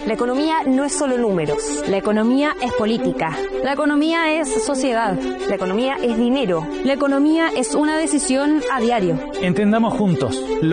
La economía no es solo números. La economía es política. La economía es sociedad. La economía es dinero. La economía es una decisión a diario. Entendamos juntos